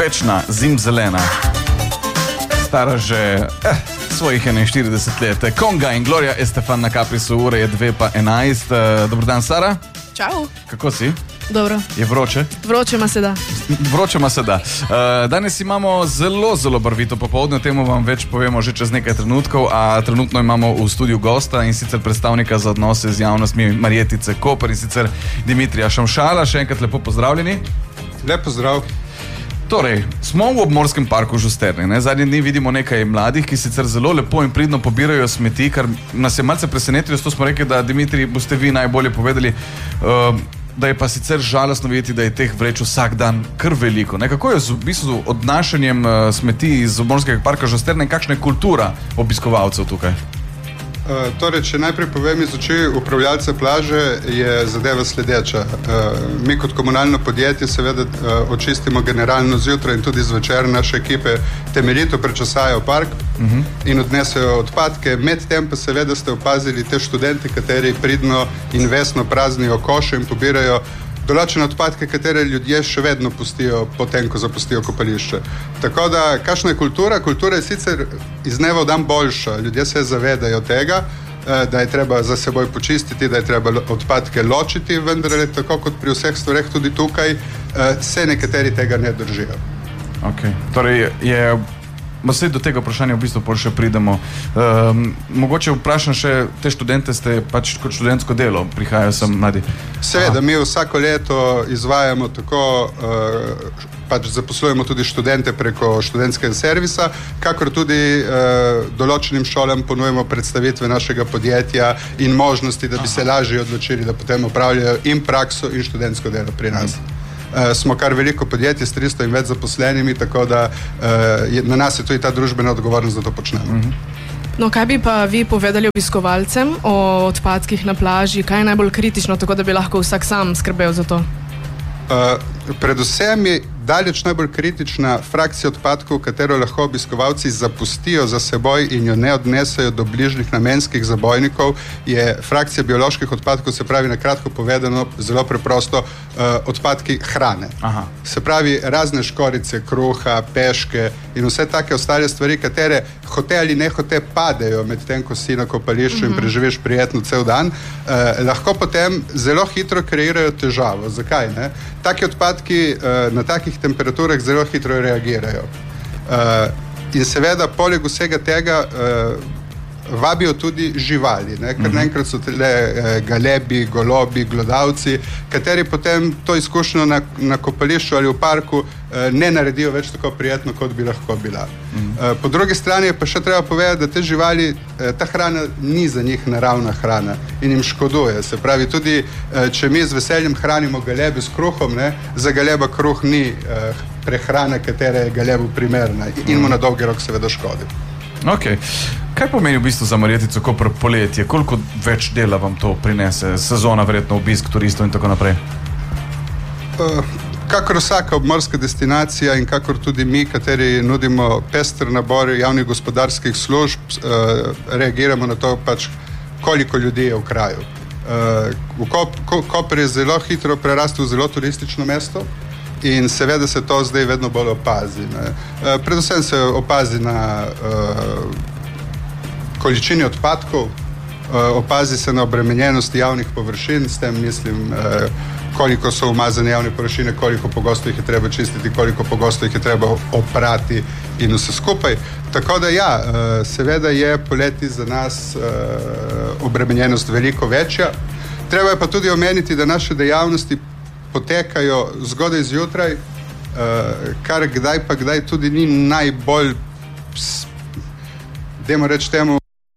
večna, zimzelena, stara že svojih 41 let. Konga in Gloria Estefan na Caprisu, ura je 2:11. Dobar dan, Sara. Čau. Kako si? Dobro. Je vroče? Vroče ma se da. Vroče ma se da. Danes imamo zelo barvito popoldne, o temu vam več povemo že čez nekaj trenutkov, a trenutno imamo v studiu gosta in sicer predstavnika za odnose z javnostmi Marjetice Koper in sicer Dimitrija Šamšala. Še enkrat lepo pozdravljeni. Lep pozdrav. Torej, smo v obmorskem parku Žusterni. Zadnji dni vidimo nekaj mladih, ki sicer zelo lepo in pridno pobirajo smeti, kar nas je malce presenetilo. Zato smo rekli, da Dimitri, boste vi najbolje povedali, da je pa sicer žalostno videti, da je teh vreč vsak dan kar veliko. Kako je v bistvu odnašanjem smeti iz obmorskega parka Žusterni in kakšna je kultura obiskovalcev tukaj? Torej, če najprej povem iz oči upravljalce plaže, je zadeva sledeča. Mi kot komunalno podjetje seveda očistimo generalno zjutraj in tudi zvečer. Naše ekipe temeljito prečesajo park in odnesejo odpadke. Medtem pa seveda ste opazili te študente, kateri pridno in vestno praznijo koše in pobirajo določene odpadke, katere ljudje še vedno pustijo potem, ko zapustijo kopališče. Tako da, kakšna je kultura? Kultura je sicer iz dneva v dan boljša. Ljudje se zavedajo tega, da je treba za seboj počistiti, da je treba odpadke ločiti, vendar je tako kot pri vseh stvareh tudi tukaj, se nekateri tega ne držijo. Ok, torej je... Vse do tega vprašanja v bistvu pol še pridemo. Mogoče vprašam še, te študente ste pač kot študentsko delo, prihajajo sem mladi. Seveda, mi vsako leto izvajamo tako, pač zaposlujemo tudi študente preko študentskega servisa, kakor tudi določenim šolam ponujemo predstavitve našega podjetja in možnosti, da bi se lažje odločili, da potem opravljajo in prakso in študentsko delo pri nas. Smo kar veliko podjetje s 300 in več zaposlenimi, tako da na nas je tudi ta družbena odgovornost, da to počnemo. No, kaj bi pa vi povedali obiskovalcem o odpadkih na plaži? Kaj je najbolj kritično, tako da bi lahko vsak sam skrbel za to? Predvsem je daleč najbolj kritična frakcija odpadkov, katero lahko obiskovalci zapustijo za seboj in jo ne odnesejo do bližnjih namenskih zabojnikov, je frakcija bioloških odpadkov, se pravi na kratko povedano, zelo preprosto, odpadki hrane. Aha. Se pravi razne škorice, kruha, peške in vse take ostale stvari, katere hote ali ne hote padejo med tem, ko si na kopališču in preživiš prijetno cel dan, lahko potem zelo hitro kreirajo težavo. Zakaj, ne? Taki odpadki na takih temperaturah zelo hitro reagirajo. In seveda, poleg vsega tega, vabijo tudi živali, ne? Ker naenkrat so tele galebi, golobi, glodavci, kateri potem to izkušnjo na kopališču ali v parku ne naredijo več tako prijetno, kot bi lahko bila. Po drugi strani je pa še treba povedati, da te živali, ta hrana ni za njih naravna hrana in jim škoduje. Se pravi, tudi če mi z veseljem hranimo galebe s kruhom, ne, za galeba kruh ni prehrana, katera je galebu primerna in mu na dolgi rok seveda škodi. Ok. Kaj pomeni v bistvu za Marjetico Koper poletje? Koliko več dela vam to prinese? Sezona, verjetno obisk turistov in tako naprej? Kakor vsaka obmorska destinacija in kakor tudi mi, kateri nudimo pester nabor javnih gospodarskih služb, reagiramo na to pač, koliko ljudi je v kraju. Koper je zelo hitro prerastel v zelo turistično mesto in seveda se to zdaj vedno bolj opazi. Predvsem se opazi na količini odpadkov, opazi se na obremenjenosti javnih površin, s tem mislim, koliko so umazane javne površine, koliko pogosto jih je treba čistiti, koliko pogosto jih je treba oprati in vse skupaj. Tako da ja, seveda je poleti za nas obremenjenost veliko večja. Treba je pa tudi omeniti, da naše dejavnosti potekajo zgodaj zjutraj, kar kdaj tudi ni najbolj, dajmo reči temu,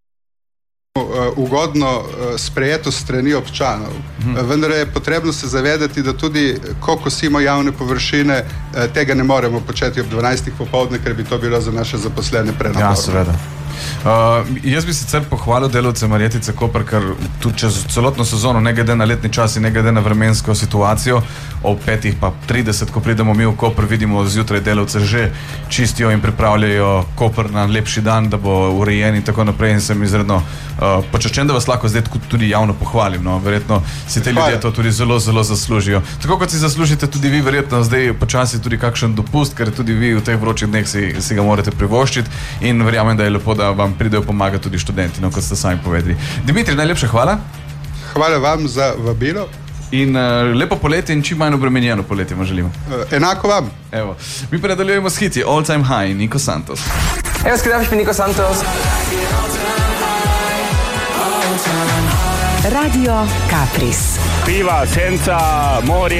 ugodno sprejeto strani občanov. Vendar je potrebno se zavedati, da tudi, ko kosimo javne površine, tega ne moremo početi ob 12. popoldne, ker bi to bilo za naše zaposlene prenaporno. Ja, seveda. Jaz bi sicer pohvalil delavce Marjetice Koper, ker tudi čez celotno sezono, ne glede na letni čas in ne glede na vremensko situacijo, ob 5:30, ko pridemo mi v Koper, vidimo zjutraj delavce že čistijo in pripravljajo Koper na lepši dan, da bo urejen in tako naprej, in sem izredno počaščen, da vas lahko zdaj tudi javno pohvalim. No. Verjetno si te ljudje to tudi zelo, zelo zaslužijo. Tako kot si zaslužite tudi vi, verjetno zdaj počasi tudi kakšen dopust, ker tudi vi v teh vročih dneh si ga morate privoščiti, in verjamem, da je lepo, da vam pridejo pomagati tudi študenti, no, kot ste sami povedali. Dimitri, najlepša hvala. Hvala vam za vabilo. In lepo poletje in čim manj obremenjeno poletje vam želimo. Enako vam. Evo. Mi pa nadaljujemo s hiti All Time High, Nico Santos. Evo, scriviamo per Nico Santos. Radio Capris. Viva senza mori.